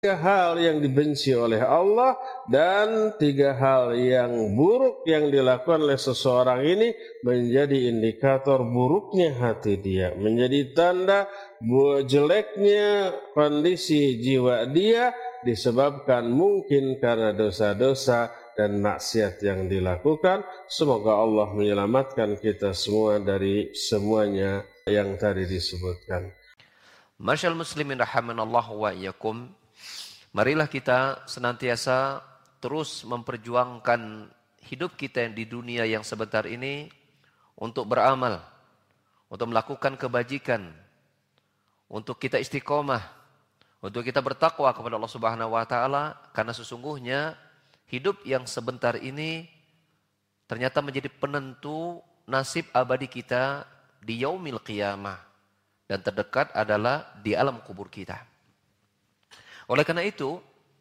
tiga hal yang dibenci oleh Allah dan tiga hal yang buruk yang dilakukan oleh seseorang ini menjadi indikator buruknya hati dia, menjadi tanda jeleknya kondisi jiwa dia disebabkan mungkin karena dosa-dosa dan maksiat yang dilakukan. Semoga Allah menyelamatkan kita semua dari semuanya yang tadi disebutkan. Masyaallah muslimin rahimanallahu wa iyyakum. Marilah kita senantiasa terus memperjuangkan hidup kita yang di dunia yang sebentar ini untuk beramal, untuk melakukan kebajikan, untuk kita istiqomah, untuk kita bertakwa kepada Allah Subhanahu wa taala, karena sesungguhnya hidup yang sebentar ini ternyata menjadi penentu nasib abadi kita di yaumil qiyamah, dan terdekat adalah di alam kubur kita. Oleh karena itu,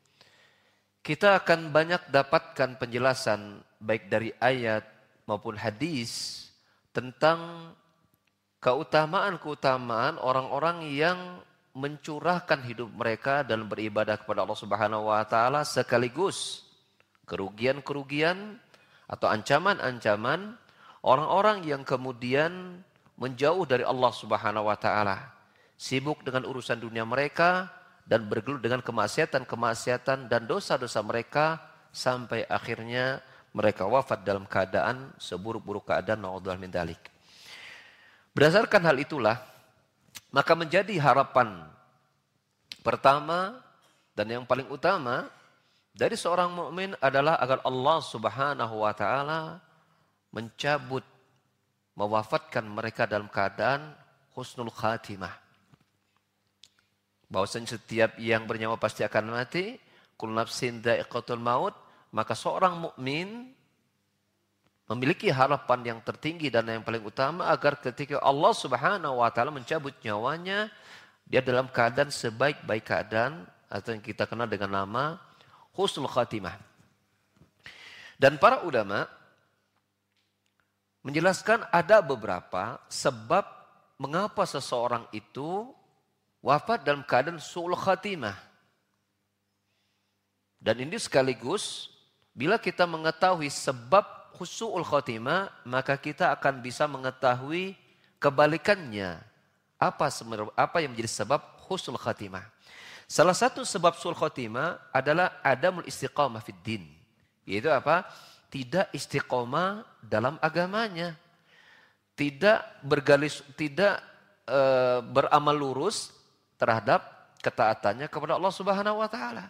kita akan banyak dapatkan penjelasan baik dari ayat maupun hadis tentang keutamaan-keutamaan orang-orang yang mencurahkan hidup mereka dalam beribadah kepada Allah Subhanahu wa taala, sekaligus kerugian-kerugian atau ancaman-ancaman orang-orang yang kemudian menjauh dari Allah Subhanahu wa taala, sibuk dengan urusan dunia mereka dan bergelut dengan kemaksiatan-kemaksiatan dan dosa-dosa mereka sampai akhirnya mereka wafat dalam keadaan seburuk-buruk keadaan, naudzubillah min dzalik. Berdasarkan hal itulah, maka menjadi harapan pertama dan yang paling utama dari seorang mukmin adalah agar Allah Subhanahu wa taala mencabut, mewafatkan mereka dalam keadaan husnul khatimah. Bahwasanya setiap yang bernyawa pasti akan mati, kullu nafsin dha'iqatul maut, maka seorang mukmin memiliki harapan yang tertinggi dan yang paling utama agar ketika Allah Subhanahu wa taala mencabut nyawanya, dia dalam keadaan sebaik-baik keadaan atau yang kita kenal dengan nama husnul khatimah. Dan para ulama menjelaskan ada beberapa sebab mengapa seseorang itu wafat dalam keadaan su'ul khatimah. Dan ini sekaligus bila kita mengetahui sebab su'ul khatimah, maka kita akan bisa mengetahui kebalikannya. Apa yang menjadi sebab husnul khatimah. Salah satu sebab su'ul khatimah adalah adamul istiqamah fid din. Yaitu apa? Tidak istiqamah dalam agamanya. Tidak beramal lurus terhadap ketaatannya kepada Allah Subhanahu wa taala.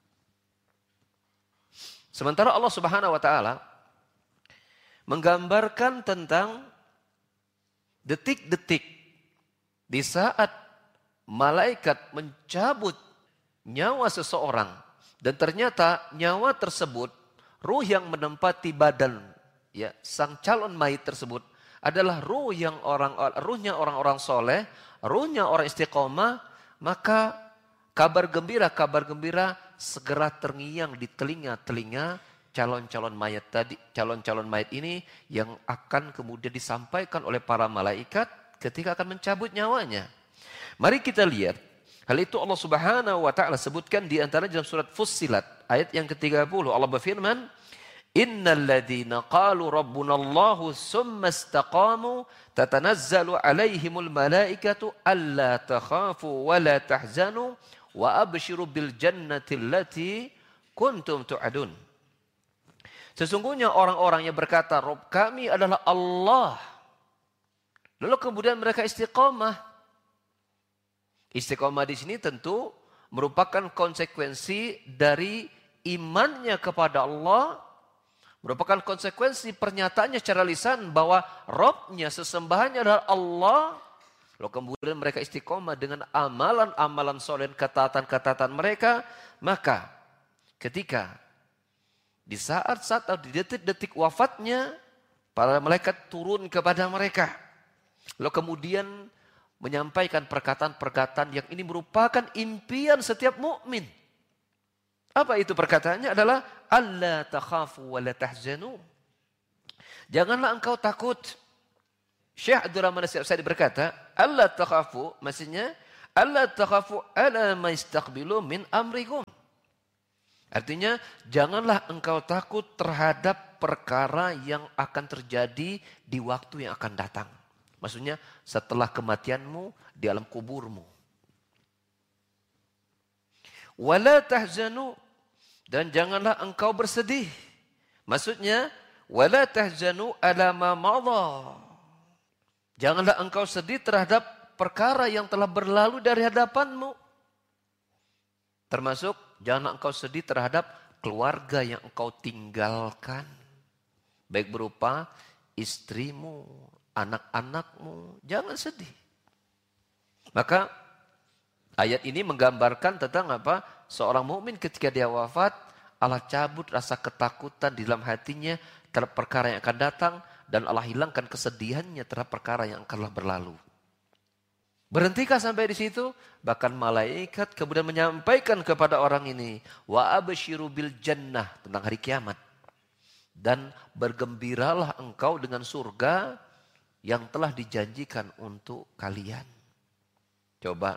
Sementara Allah Subhanahu wa taala menggambarkan tentang detik-detik di saat malaikat mencabut nyawa seseorang dan ternyata nyawa tersebut, ruh yang menempati badan ya sang calon mayit tersebut adalah ruhnya orang-orang soleh, ruhnya orang istiqomah, maka kabar gembira segera terngiang di telinga-telinga calon-calon mayit ini yang akan kemudian disampaikan oleh para malaikat ketika akan mencabut nyawanya. Mari kita lihat. Hal itu Allah Subhanahu wa taala sebutkan di antara dalam surat Fussilat ayat yang ke-30. Allah berfirman, Innal ladzina qalu rabbunallahu tsumma istaqamu tatanazzalu alaihimul malaikatu alla takhafu wa la tahzanu wa abshiru bil jannati allati kuntum tu'adun. Sesungguhnya orang-orang yang berkata Rabb kami adalah Allah, lalu kemudian mereka istiqamah. Istiqamah di sini tentu merupakan konsekuensi dari imannya kepada Allah, merupakan konsekuensi pernyataannya secara lisan bahwa Rabb-nya, sesembahannya adalah Allah. Lalu kemudian mereka istiqomah dengan amalan-amalan soleh, ketaatan-ketaatan mereka. Maka ketika di saat-saat atau di detik-detik wafatnya, para malaikat turun kepada mereka. Lalu kemudian menyampaikan perkataan-perkataan yang ini merupakan impian setiap mukmin. Apa itu perkataannya? Adalah alla takhafu wa la tahzanu. Janganlah engkau takut. Syekh Abdurrahman As-Sa'di berkata, alla takhafu maksudnya alla takhafu ala ma istaqbilu min amrikum. Artinya, janganlah engkau takut terhadap perkara yang akan terjadi di waktu yang akan datang. Maksudnya, setelah kematianmu di alam kuburmu. Wala tahzanu, dan janganlah engkau bersedih. Maksudnya, wala tahzanu ala ma madha. Janganlah engkau sedih terhadap perkara yang telah berlalu dari hadapanmu. Termasuk janganlah engkau sedih terhadap keluarga yang engkau tinggalkan. Baik berupa istrimu, anak-anakmu. Jangan sedih. Maka ayat ini menggambarkan tentang apa? Seorang mukmin ketika dia wafat, Allah cabut rasa ketakutan di dalam hatinya terhadap perkara yang akan datang. Dan Allah hilangkan kesedihannya terhadap perkara yang akanlah berlalu. Berhentikah sampai di situ? Bahkan malaikat kemudian menyampaikan kepada orang ini, wa absyiru bil jannah, tentang hari kiamat. Dan bergembiralah engkau dengan surga yang telah dijanjikan untuk kalian. Coba,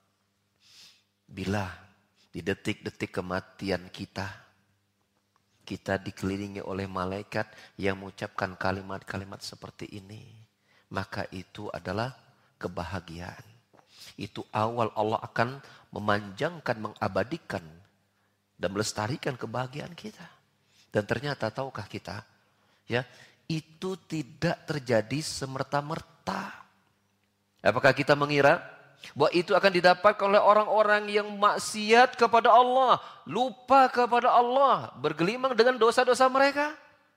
bila di detik-detik kematian kita dikelilingi oleh malaikat yang mengucapkan kalimat-kalimat seperti ini, maka itu adalah kebahagiaan. Itu awal Allah akan memanjangkan, mengabadikan, dan melestarikan kebahagiaan kita. Dan ternyata tahukah kita, ya, itu tidak terjadi semerta-merta. Apakah kita mengira bahwa itu akan didapatkan oleh orang-orang yang maksiat kepada Allah, lupa kepada Allah, bergelimang dengan dosa-dosa mereka?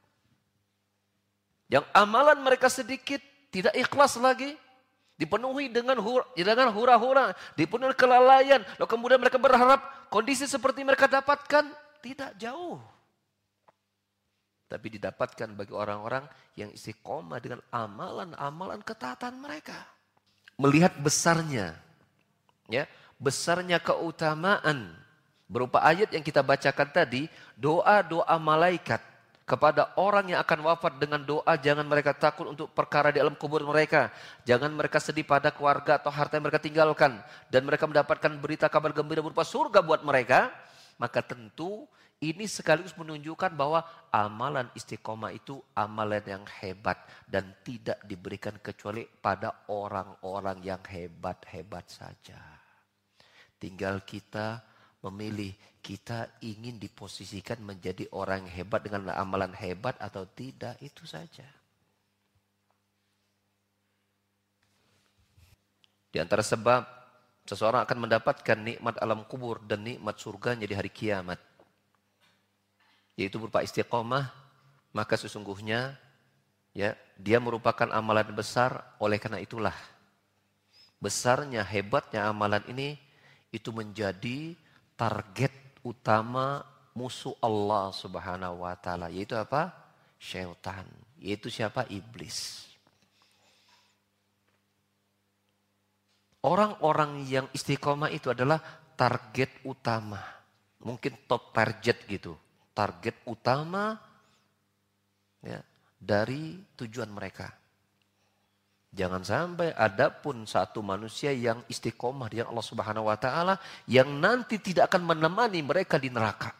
Yang amalan mereka sedikit, tidak ikhlas lagi, dipenuhi dengan hura-hura, dipenuhi kelalaian. Lalu kemudian mereka berharap kondisi seperti mereka dapatkan, tidak jauh. Tapi didapatkan bagi orang-orang yang istiqomah dengan amalan-amalan ketaatan mereka. Melihat besarnya, ya, besarnya keutamaan berupa ayat yang kita bacakan tadi, doa-doa malaikat kepada orang yang akan wafat dengan doa, jangan mereka takut untuk perkara di alam kubur mereka. Jangan mereka sedih pada keluarga atau harta yang mereka tinggalkan. Dan mereka mendapatkan berita kabar gembira berupa surga buat mereka. Maka tentu ini sekaligus menunjukkan bahwa amalan istiqomah itu amalan yang hebat. Dan tidak diberikan kecuali pada orang-orang yang hebat-hebat saja. Tinggal kita memilih, kita ingin diposisikan menjadi orang yang hebat dengan amalan hebat atau tidak, itu saja. Di antara sebab seseorang akan mendapatkan nikmat alam kubur dan nikmat surganya di hari kiamat, yaitu berupa istiqomah, maka sesungguhnya ya, dia merupakan amalan besar. Oleh karena itulah besarnya, hebatnya amalan ini itu menjadi target utama musuh Allah Subhanahu wa taala, yaitu apa? Syaitan. Yaitu siapa? Iblis. Orang-orang yang istiqomah itu adalah target utama. Mungkin top target gitu. Target utama ya, dari tujuan mereka. Jangan sampai ada pun satu manusia yang istiqomah di Allah Subhanahu wa taala yang nanti tidak akan menemani mereka di neraka.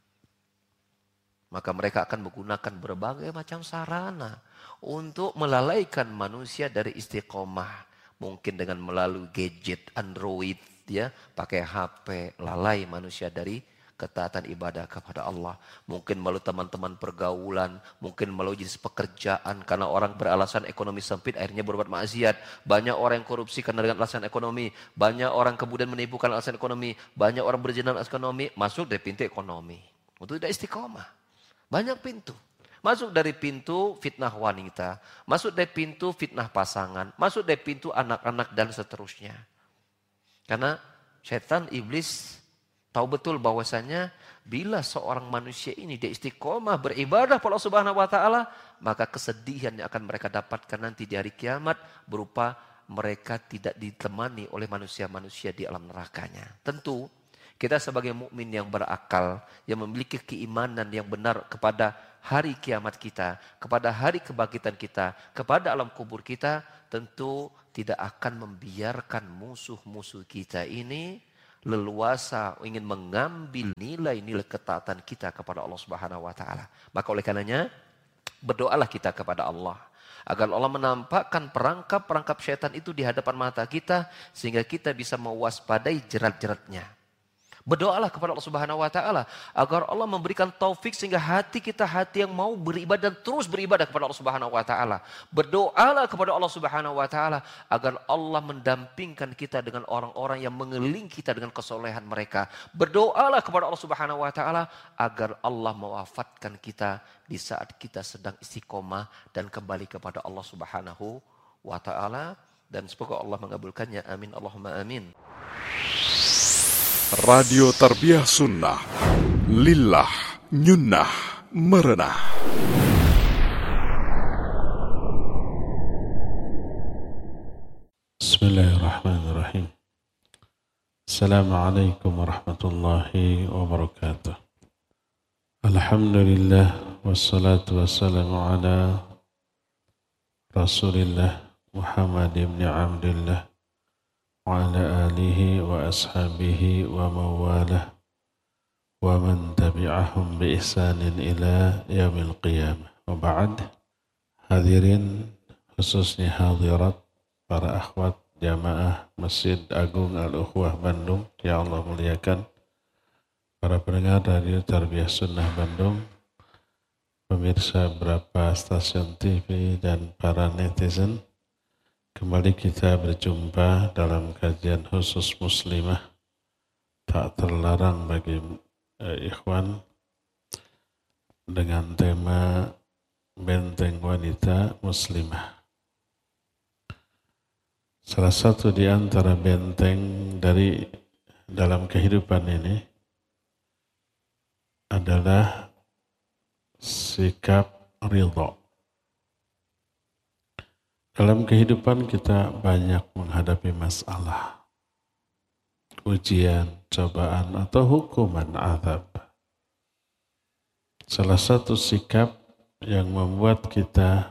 Maka mereka akan menggunakan berbagai macam sarana untuk melalaikan manusia dari istiqomah. Mungkin dengan melalui gadget Android, ya, pakai HP, lalai manusia dari ketaatan ibadah kepada Allah. Mungkin melalui teman-teman pergaulan, mungkin melalui jenis pekerjaan, karena orang beralasan ekonomi sempit akhirnya berbuat maksiat. Banyak orang yang korupsi karena dengan alasan ekonomi, banyak orang kemudian menipu karena alasan ekonomi, banyak orang berzina alasan ekonomi, masuk dari pintu ekonomi. Untuk tidak istiqomah. Banyak pintu. Masuk dari pintu fitnah wanita, masuk dari pintu fitnah pasangan, masuk dari pintu anak-anak dan seterusnya. Karena setan, iblis tahu betul bahwasanya bila seorang manusia ini dia istiqomah beribadah pada Allah Subhanahu wa taala, maka kesedihan yang akan mereka dapatkan nanti di hari kiamat berupa mereka tidak ditemani oleh manusia-manusia di alam nerakanya. Tentu kita sebagai mukmin yang berakal, yang memiliki keimanan yang benar kepada hari kiamat kita, kepada hari kebangkitan kita, kepada alam kubur kita, tentu tidak akan membiarkan musuh-musuh kita ini leluasa ingin mengambil nilai-nilai ketaatan kita kepada Allah Subhanahu wa taala. Maka oleh karenanya berdoalah kita kepada Allah agar Allah menampakkan perangkap-perangkap syaitan itu di hadapan mata kita sehingga kita bisa mewaspadai jerat-jeratnya. Berdoalah kepada Allah Subhanahu wa taala agar Allah memberikan taufik sehingga hati kita hati yang mau beribadah dan terus beribadah kepada Allah Subhanahu wa taala. Berdoalah kepada Allah Subhanahu wa taala agar Allah mendampingkan kita dengan orang-orang yang mengelilingi kita dengan kesolehan mereka. Berdoalah kepada Allah Subhanahu wa taala agar Allah mewafatkan kita di saat kita sedang istiqomah dan kembali kepada Allah Subhanahu wa taala, dan semoga Allah mengabulkannya. Amin Allahumma amin. Radio Tarbiyah Sunnah, Lillah, Nyunnah, Merenah. Bismillahirrahmanirrahim. Assalamualaikum warahmatullahi wabarakatuh. Alhamdulillah, wassalatu wassalamu ala Rasulillah Muhammad ibn Abdullah wa ala alihi wa ashabihi wa mawalah wa man tabi'ahum bi ihsanin ila yaumil qiyamah. Wa ba'd. Hadirin, khususnya hadirat, para akhwat jamaah Masjid Agung Al-Ukhwah Bandung yang Allah muliakan, para pendengar Radio Tarbiyah Sunnah Bandung, pemirsa beberapa stasiun TV dan para netizen. Kembali kita berjumpa dalam kajian khusus muslimah tak terlarang bagi ikhwan dengan tema benteng wanita muslimah. Salah satu di antara benteng dari dalam kehidupan ini adalah sikap ridha. Dalam kehidupan kita banyak menghadapi masalah, ujian, cobaan, atau hukuman azab. Salah satu sikap yang membuat kita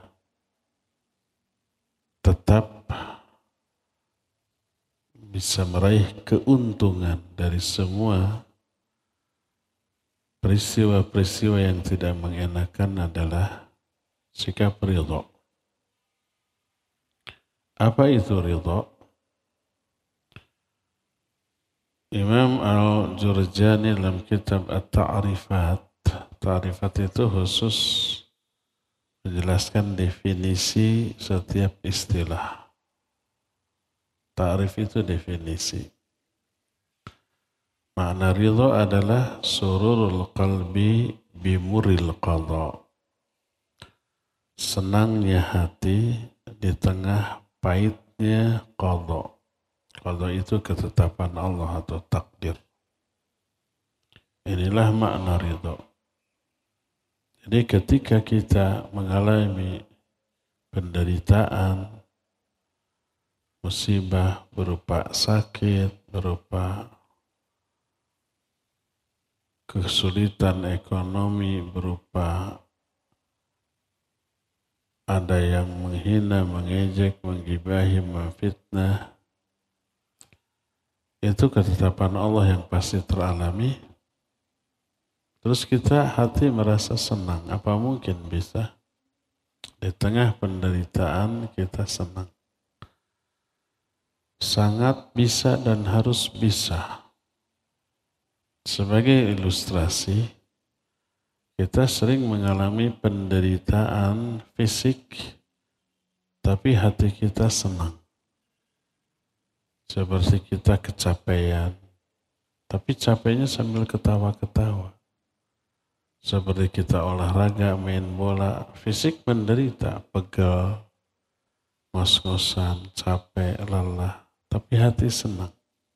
tetap bisa meraih keuntungan dari semua peristiwa-peristiwa yang tidak mengenakan adalah sikap ridha. Apa itu ridha? Imam Al-Jurjani dalam kitab At-Ta'rifat, ta'rifat itu khusus menjelaskan definisi setiap istilah. Ta'rif itu definisi. Makna ridha adalah sururul qalbi bimuril qadha. Senangnya hati di tengah pahitnya qadha. Qadha itu ketetapan Allah atau takdir. Inilah makna ridha. Jadi ketika kita mengalami penderitaan, musibah berupa sakit, berupa kesulitan ekonomi, berupa ada yang menghina, mengejek, menggibahi, memfitnah, itu ketetapan Allah yang pasti teralami. Terus kita hati merasa senang. Apa mungkin bisa di tengah penderitaan kita senang? Sangat bisa dan harus bisa. Sebagai ilustrasi, kita sering mengalami penderitaan fisik, tapi hati kita senang. Seperti kita kecapean, tapi capeknya sambil ketawa-ketawa. Seperti kita olahraga, main bola, fisik menderita, pegal, ngos-ngosan, capek, lelah, tapi hati senang.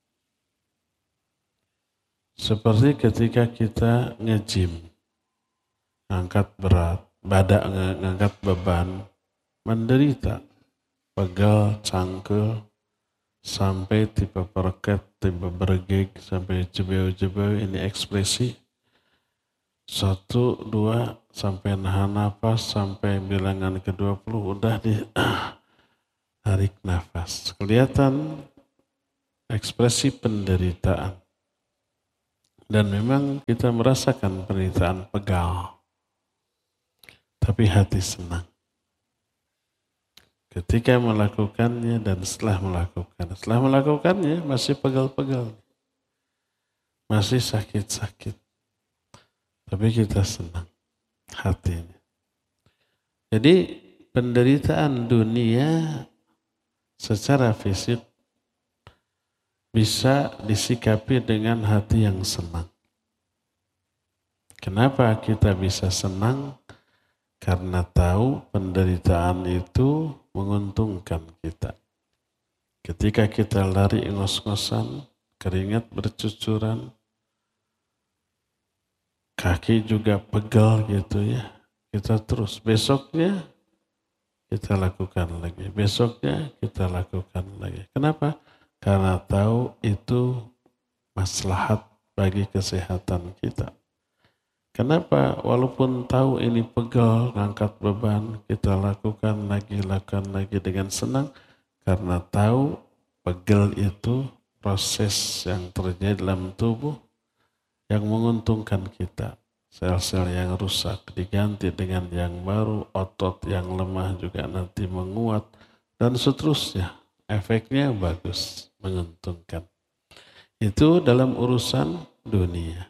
Seperti ketika kita nge-gym, ngangkat berat, badak ngangkat beban, menderita, pegal, cangkel, sampai tipe perket, tipe bergeg, sampai jebeu-jebeu, ini ekspresi. 1, 2, sampai nahan napas, sampai bilangan ke-20, udah di Tarik nafas. Kelihatan ekspresi penderitaan. Dan memang kita merasakan penderitaan pegal. Tapi hati senang. Ketika melakukannya dan setelah melakukan. Setelah melakukannya masih pegal-pegal. Masih sakit-sakit. Tapi kita senang hatinya. Jadi penderitaan dunia secara fisik bisa disikapi dengan hati yang senang. Kenapa kita bisa senang? Karena tahu penderitaan itu menguntungkan kita. Ketika kita lari ngos-ngosan, keringat bercucuran, kaki juga pegal gitu ya. Kita terus, besoknya kita lakukan lagi. Besoknya kita lakukan lagi. Kenapa? Karena tahu itu maslahat bagi kesehatan kita. Kenapa? Walaupun tahu ini pegal, ngangkat beban, kita lakukan lagi dengan senang. Karena tahu pegal itu proses yang terjadi dalam tubuh yang menguntungkan kita. Sel-sel yang rusak diganti dengan yang baru, otot yang lemah juga nanti menguat, dan seterusnya. Efeknya bagus, menguntungkan. Itu dalam urusan dunia.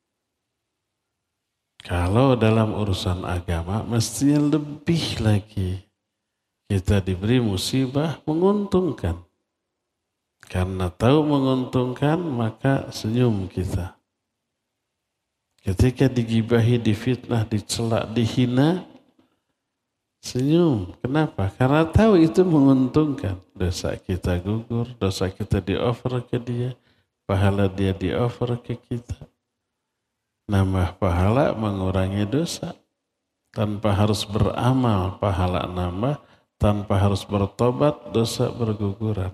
Kalau dalam urusan agama, mestinya lebih lagi. Kita diberi musibah menguntungkan. Karena tahu menguntungkan, maka senyum kita. Ketika digibahi, difitnah, dicela, dihina, senyum. Kenapa? Karena tahu itu menguntungkan. Dosa kita gugur, dosa kita di-offer ke dia, pahala dia di-offer ke kita. Nambah pahala, mengurangi dosa. Tanpa harus beramal, pahala nambah. Tanpa harus bertobat, dosa berguguran.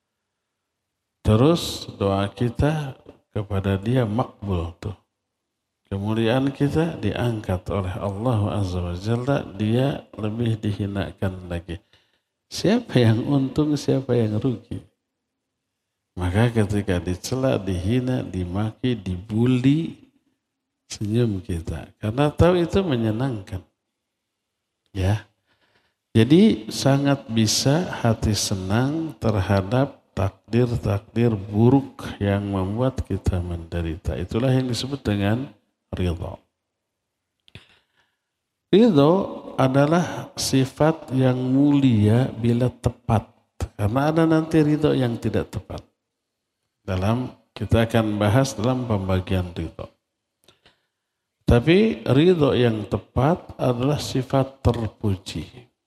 Terus doa kita kepada dia makbul tuh. Kemuliaan kita diangkat oleh Allah Azza wa Jalla, dia lebih dihinakan lagi. Siapa yang untung, siapa yang rugi? Maka ketika dicela, dihina, dimaki, dibully, senyum kita. Karena tahu itu menyenangkan. Ya. Jadi sangat bisa hati senang terhadap takdir-takdir buruk yang membuat kita menderita. Itulah yang disebut dengan ridho. Ridho adalah sifat yang mulia bila tepat. Karena ada nanti ridho yang tidak tepat. Kita akan bahas dalam pembagian ridho. Tapi ridho yang tepat adalah sifat terpuji.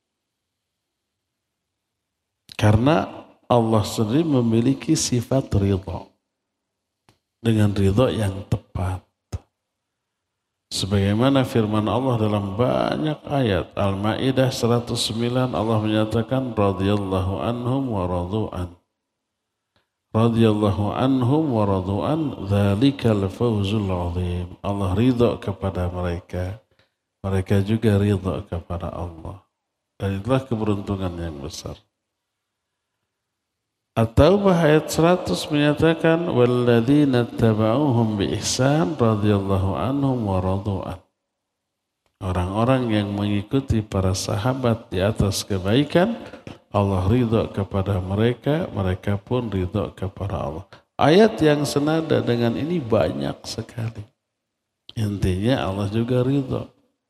Karena Allah sendiri memiliki sifat ridho. Dengan ridho yang tepat. Sebagaimana firman Allah dalam banyak ayat. Al-Ma'idah 109 Allah menyatakan radhiyallahu anhum wa radu'an. Radhiyallahu anhum wa radu'an dzalikal fawzul 'azim. Allah ridha kepada mereka. Mereka juga ridha kepada Allah. Dan itulah keberuntungan yang besar. At-Taubah ayat 100 menyatakan walladzina tabauhum bi ihsan radhiyallahu anhum wa radu'an. Orang-orang yang mengikuti para sahabat di atas kebaikan, Allah ridha kepada mereka, mereka pun ridha kepada Allah. Ayat yang senada dengan ini banyak sekali. Intinya Allah juga ridha.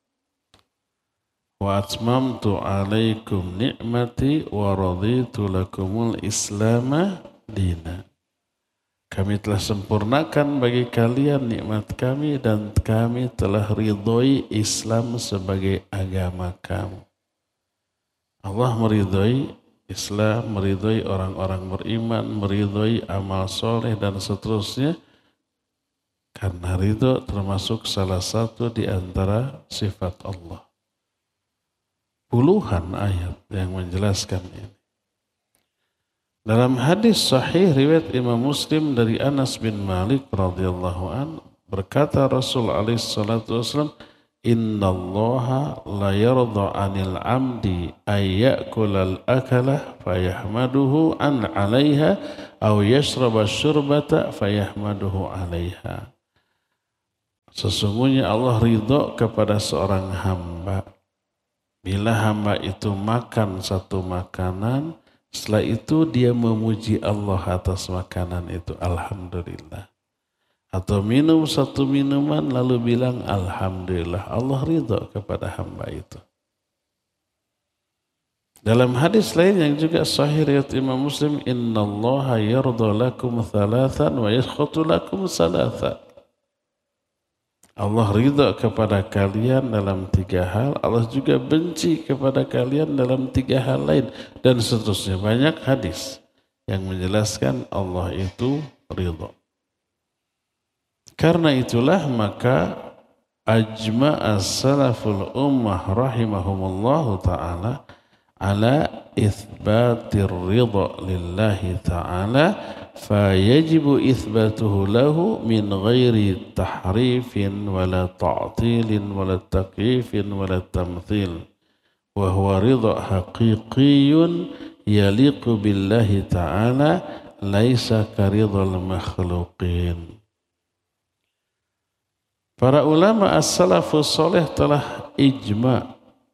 Wa atmamtu alaikum ni'mati wa raditu lakumul islama dina. Kami telah sempurnakan bagi kalian nikmat kami dan kami telah ridhoi Islam sebagai agama kamu. Allah meridhoi Islam, meridhoi orang-orang beriman, meridhoi amal soleh dan seterusnya. Karena ridho termasuk salah satu di antara sifat Allah. Puluhan ayat yang menjelaskan ini. Dalam hadis sahih riwayat Imam Muslim dari Anas bin Malik radhiyallahu an berkata Rasul alaihi salatu wasallam, innallaha la yarda 'anil 'amdi ay ya'kulal akalah fayahmaduhu an 'alaiha aw yashraba syurbata fayahmaduhu 'alaiha. Sesungguhnya Allah ridho kepada seorang hamba bila hamba itu makan satu makanan, setelah itu dia memuji Allah atas makanan itu, alhamdulillah. Atau minum satu minuman lalu bilang alhamdulillah, Allah ridho kepada hamba itu. Dalam hadis lain yang juga sahih riwayat Imam Muslim, innallaha yarda lakum thalathan wa yaskhatu lakum salathan. Allah ridha kepada kalian dalam 3 hal, Allah juga benci kepada kalian dalam 3 hal lain, dan seterusnya. Banyak hadis yang menjelaskan Allah itu ridha. Karena itulah maka ajma'a salaful ummah rahimahumullahu ta'ala ala ithbatir ridha lillahi ta'ala fayajibu ithbatuhu lahu min ghairi tahrifin wala ta'tilin wala takyifin wala tamthil wa huwa ridha haqiqiyun yaliqu billahi ta'ala laisa karidhal makhluqin. Para ulama as-salafus soleh telah ijma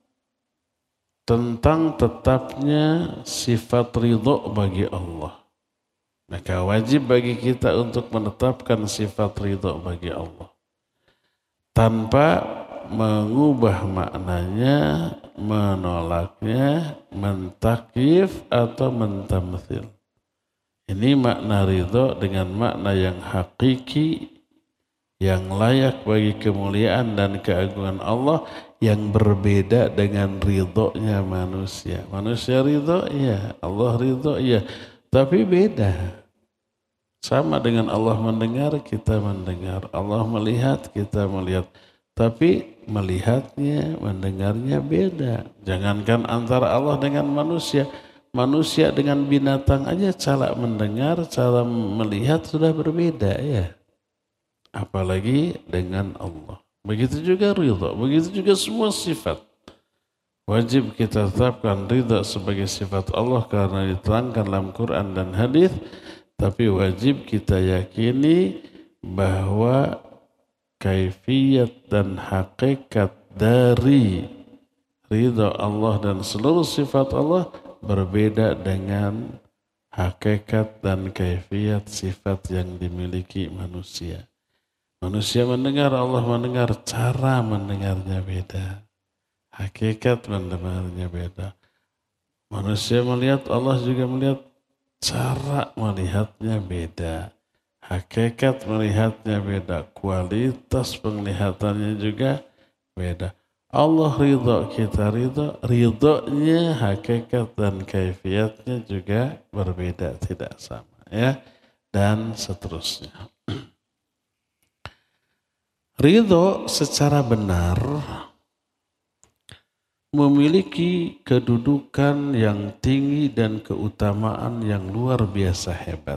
tentang tetapnya sifat ridho bagi Allah. Maka wajib bagi kita untuk menetapkan sifat ridho bagi Allah tanpa mengubah maknanya, menolaknya, mentakyif atau mentamtsil. Ini makna ridho dengan makna yang hakiki, yang layak bagi kemuliaan dan keagungan Allah, yang berbeda dengan ridhonya manusia. Manusia ridho, iya. Allah ridho, iya. Tapi beda. Sama dengan Allah mendengar, kita mendengar. Allah melihat, kita melihat. Tapi melihatnya, mendengarnya beda. Jangankan antara Allah dengan manusia. Manusia dengan binatang aja cara mendengar, cara melihat sudah berbeda, ya. Apalagi dengan Allah. Begitu juga ridha, begitu juga semua sifat. Wajib kita tetapkan ridha sebagai sifat Allah karena diterangkan dalam Quran dan hadis, tapi wajib kita yakini bahwa kaifiyat dan hakikat dari ridha Allah dan seluruh sifat Allah berbeda dengan hakikat dan kaifiyat sifat yang dimiliki manusia. Manusia mendengar, Allah mendengar, cara mendengarnya beda. Hakikat mendengarnya beda. Manusia melihat, Allah juga melihat, cara melihatnya beda. Hakikat melihatnya beda. Kualitas penglihatannya juga beda. Allah ridha, kita ridha. Ridhonya, hakikat dan kaifiatnya juga berbeda, tidak sama. Ya, dan seterusnya. Ridho secara benar memiliki kedudukan yang tinggi dan keutamaan yang luar biasa hebat.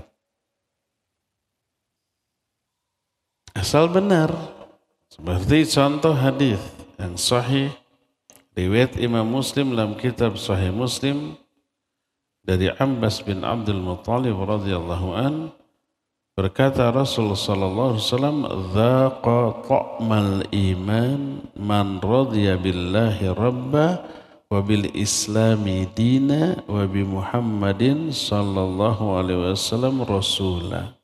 Asal benar, seperti contoh hadis yang sahih riwayat Imam Muslim dalam kitab Sahih Muslim dari Abbas bin Abdul Muttalib radhiyallahu an. Berkata Rasulullah sallallahu alaihi wasallam, "Dzaqa ta'mal iman man radiya billahi rabba wa bil islami dina wa bi Muhammadin sallallahu alaihi wasallam rasula."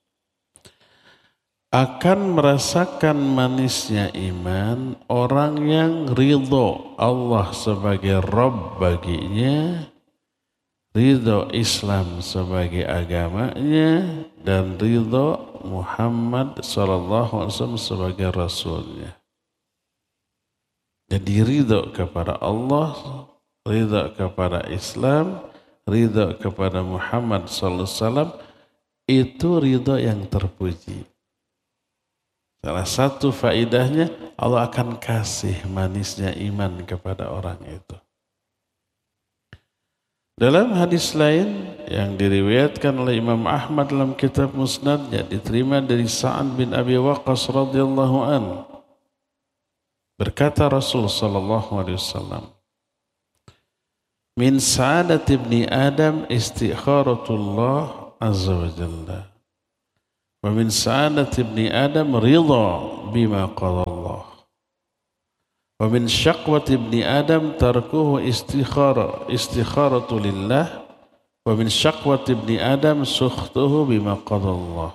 Akan merasakan manisnya iman orang yang ridho Allah sebagai Rabb baginya, ridho Islam sebagai agamanya, dan ridho Muhammad SAW sebagai Rasulnya. Jadi ridho kepada Allah, ridho kepada Islam, ridho kepada Muhammad SAW, itu ridho yang terpuji. Salah satu faidahnya, Allah akan kasih manisnya iman kepada orang itu. Dalam hadis lain yang diriwayatkan oleh Imam Ahmad dalam kitab Musnadnya, diterima dari Sa'ad bin Abi Waqqas radhiyallahu an. Berkata Rasul sallallahu alaihi wasallam, min sa'adati ibni Adam istikharatullah azza wa jalla. Wa min sa'adati ibni Adam ridha bima qala Allah. Wa min syaqwati ibni Adam tarkuhu istikharatu lillah. Wa min syaqwati ibni Adam sukhtuhu bima qala Allah.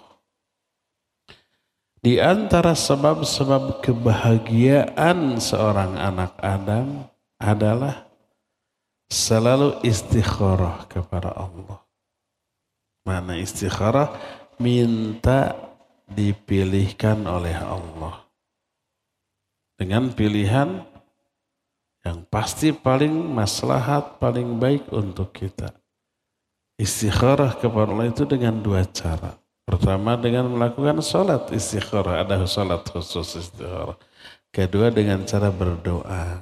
Di antara sebab-sebab kebahagiaan seorang anak Adam adalah selalu istikharah kepada Allah. Mana istikharah? Minta dipilihkan oleh Allah. Dengan pilihan yang pasti paling maslahat, paling baik untuk kita. Istikharah kepada Allah itu dengan dua cara. Pertama dengan melakukan sholat istikharah. Ada sholat khusus istikharah. Kedua dengan cara berdoa.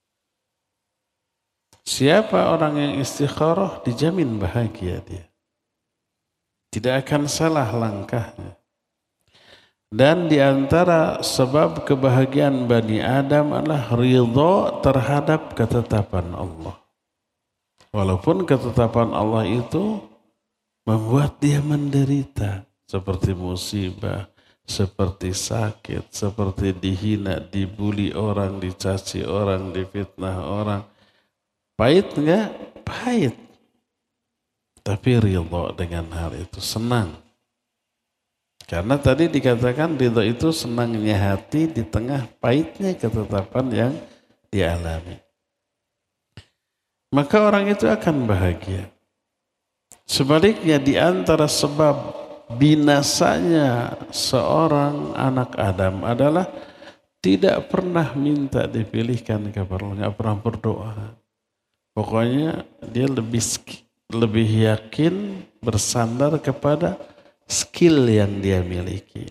Siapa orang yang istikharah dijamin bahagia dia. Tidak akan salah langkahnya. Dan di antara sebab kebahagiaan Bani Adam adalah ridha terhadap ketetapan Allah. Walaupun ketetapan Allah itu membuat dia menderita. Seperti musibah, seperti sakit, seperti dihina, dibuli orang, dicaci orang, difitnah orang. Pahit enggak? Pahit. Tapi ridha dengan hal itu, senang. Karena tadi dikatakan ridha itu senangnya hati di tengah pahitnya ketetapan yang dialami. Maka orang itu akan bahagia. Sebaliknya di antara sebab binasanya seorang anak Adam adalah tidak pernah minta dipilihkan kepada Allah, nggak pernah berdoa. Pokoknya dia lebih yakin bersandar kepada skill yang dia miliki.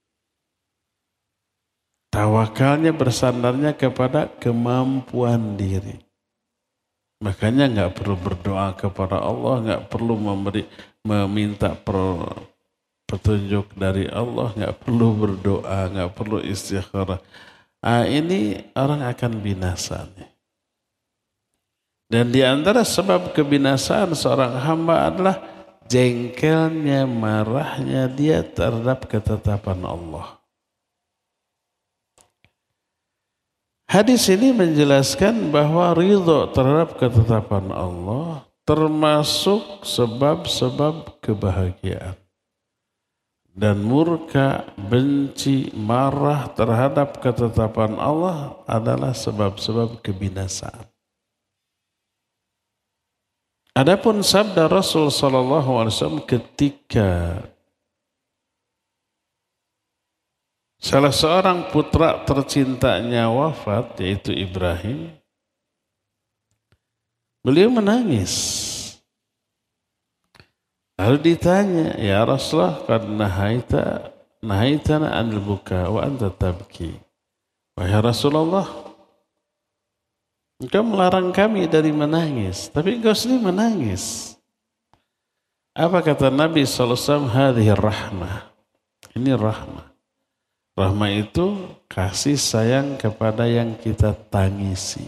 Tawakalnya bersandarnya kepada kemampuan diri. Makanya nggak perlu berdoa kepada Allah, nggak perlu meminta petunjuk dari Allah, nggak perlu berdoa, nggak perlu istikharah. Ini orang akan binasa nih. Dan di antara sebab kebinasaan seorang hamba adalah jengkelnya, marahnya dia terhadap ketetapan Allah. Hadis ini menjelaskan bahwa ridho terhadap ketetapan Allah termasuk sebab-sebab kebahagiaan. Dan murka, benci, marah terhadap ketetapan Allah adalah sebab-sebab kebinasaan. Adapun sabda Rasul SAW ketika salah seorang putra tercintanya wafat, yaitu Ibrahim, beliau menangis. Lalu ditanya, ya Rasulullah, qad nahaitana anil buka wa anta tabki. Wahai Rasulullah, engkau melarang kami dari menangis, tapi engkau sendiri menangis. Apa kata Nabi SAW? Hadhihi rahmah. Ini rahmah. Rahmah itu kasih sayang kepada yang kita tangisi.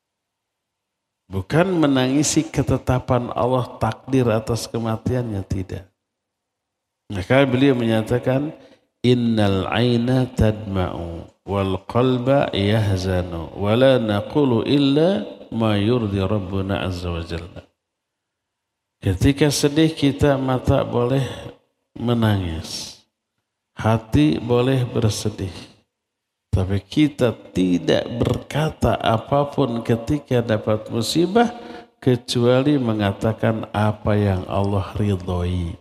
Bukan menangisi ketetapan Allah takdir atas kematiannya, tidak. Maka beliau menyatakan, innal aina tadma'u wal qalba yahzanu wa la naqulu illa ma yurdi rabbuna azza wa jalla. Ketika sedih kita mata boleh menangis, hati boleh bersedih, tapi kita tidak berkata apapun ketika dapat musibah kecuali mengatakan apa yang Allah ridhoi.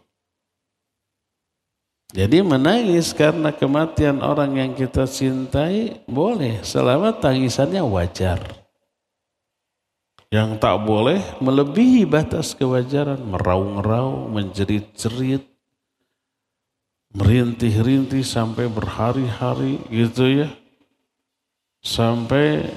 Jadi menangis karena kematian orang yang kita cintai boleh selama tangisannya wajar. Yang tak boleh melebihi batas kewajaran, meraung-raung, menjerit-jerit, merintih-rintih sampai berhari-hari gitu ya. Sampai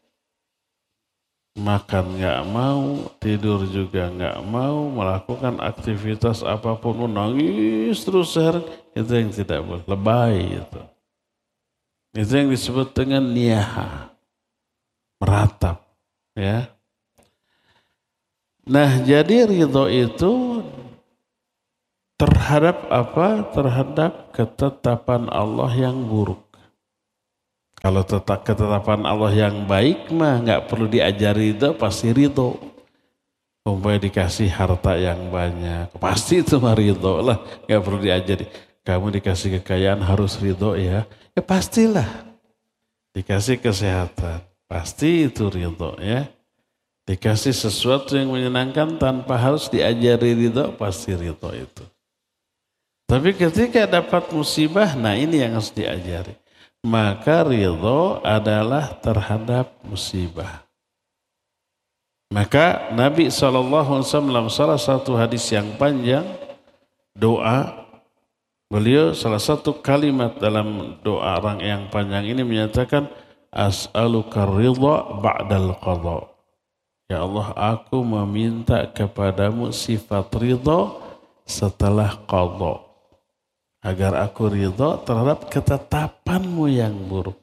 makan nggak mau, tidur juga nggak mau, melakukan aktivitas apapun menangis terus seharian, itu yang tidak boleh, lebay itu. Itu yang disebut dengan niyaha. meratap, ya. Nah, jadi ridho itu terhadap apa? Terhadap ketetapan Allah yang buruk. Kalau ketetapan Allah yang baik mah nggak perlu diajari ridho, pasti ridho. Umpamanya dikasih harta yang banyak, pasti itu mah ridho lah, nggak perlu diajari. Kamu dikasih kekayaan harus ridho ya, ya pastilah. Dikasih kesehatan, pasti itu ridho ya. Dikasih sesuatu yang menyenangkan tanpa harus diajari ridho, pasti ridho itu. Tapi ketika dapat musibah, nah ini yang harus diajari. Maka ridho adalah terhadap musibah. Maka Nabi SAW dalam salah satu hadis yang panjang, doa, beliau salah satu kalimat dalam doa orang yang panjang ini menyatakan, As'aluka ridha ba'dal qadha. Ya Allah, aku meminta kepadamu sifat ridha setelah qadha. Agar aku ridha terhadap ketetapanmu yang buruk.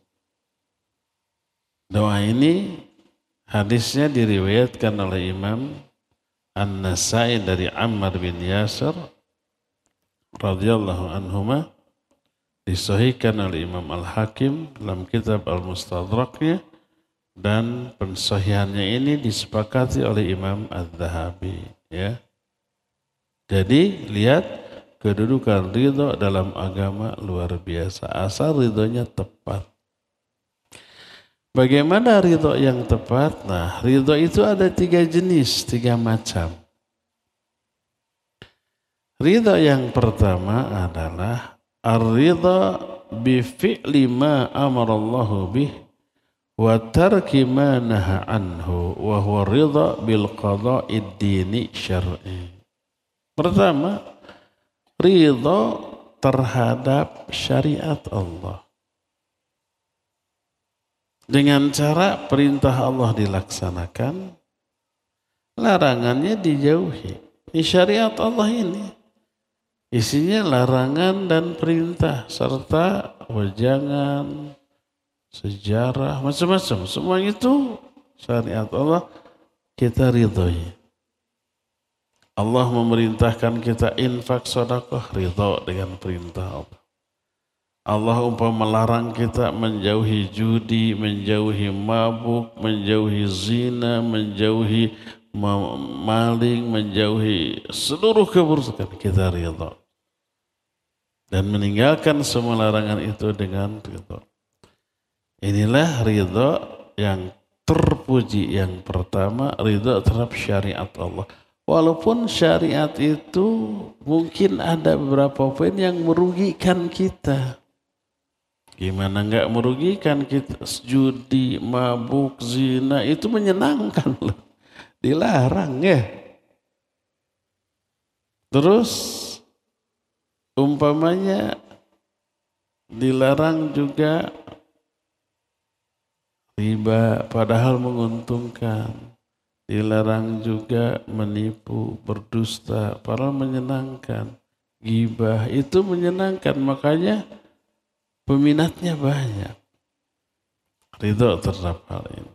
Doa ini hadisnya diriwayatkan oleh Imam An-Nasai dari Ammar bin Yasir radhiyallahu anhuma, disahihkan oleh Imam Al-Hakim dalam kitab Al-Mustadraknya, dan pensahihannya ini disepakati oleh Imam Az-Zahabi, ya. Jadi lihat kedudukan ridho dalam agama luar biasa, asal ridhonya tepat. Bagaimana ridho yang tepat? Nah, ridho itu ada 3 jenis, 3 macam. Ridho yang pertama adalah ar-ridha bi fi'li ma amarallahu bih wa tarki ma naha anhu wa huwa ridha bil qada'id dini syar'i. Pertama, ridho terhadap syariat Allah. Dengan cara perintah Allah dilaksanakan, larangannya dijauhi. Ini syariat Allah ini. Isinya larangan dan perintah, serta wejangan, sejarah, macam-macam. Semua itu syariat Allah kita ridhoi. Allah memerintahkan kita infak sedekah, ridho dengan perintah Allah. Allah melarang kita menjauhi judi, menjauhi mabuk, menjauhi zina, menjauhi maling, menjauhi seluruh keburukan, kita ridha. Dan meninggalkan semua larangan itu dengan ridha. Inilah ridha yang terpuji yang pertama, ridha terhadap syariat Allah. Walaupun syariat itu mungkin ada beberapa poin yang merugikan kita. Gimana enggak merugikan kita? Judi, mabuk, zina itu menyenangkan loh. Dilarang ya. Terus umpamanya dilarang juga riba padahal menguntungkan. Dilarang juga menipu, berdusta padahal menyenangkan. Ghibah itu menyenangkan, makanya peminatnya banyak. Ridho terhadap hal ini.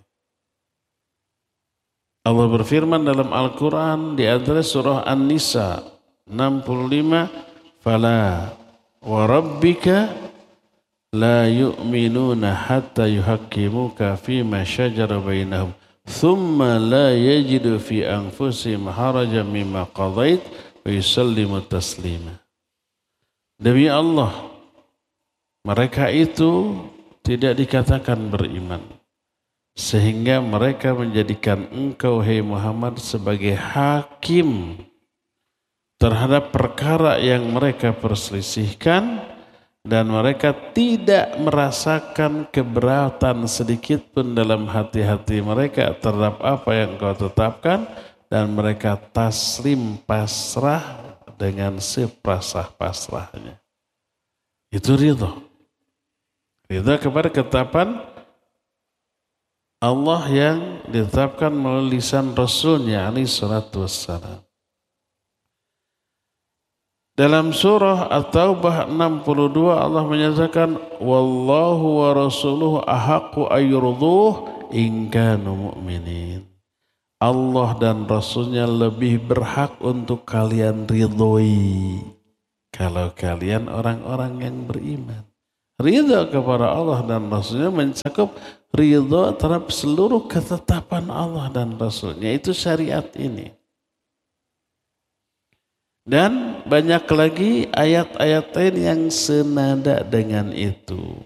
Allah berfirman dalam Al-Quran di antara surah An-Nisa 65, Fala wa rabbika la yu'minuna hatta yuhakkimuka fima syajara bainahum thumma la yajidu fi anfusihim harajan mimma qadait wa yusallimu taslima. Demi Allah, mereka itu tidak dikatakan beriman sehingga mereka menjadikan engkau, hai Muhammad, sebagai hakim terhadap perkara yang mereka perselisihkan, dan mereka tidak merasakan keberatan sedikit pun dalam hati-hati mereka terhadap apa yang engkau tetapkan, dan mereka taslim, pasrah dengan sepasrah-pasrahnya. Itu ridho. Ridho kepada ketetapan Allah yang ditetapkan melalui lisan Rasulnya alaihi salatu wassalam. Dalam surah At-Taubah 62 Allah menyatakan wallahu wa rasuluhu ahaqqu ayyurduh in kanu mu'minin. Allah dan Rasulnya lebih berhak untuk kalian ridhoi kalau kalian orang-orang yang beriman. Ridha kepada Allah dan Rasulnya mencakup ridha terhadap seluruh ketetapan Allah dan Rasulnya. Itu syariat ini. Dan banyak lagi ayat-ayat lain yang senada dengan itu.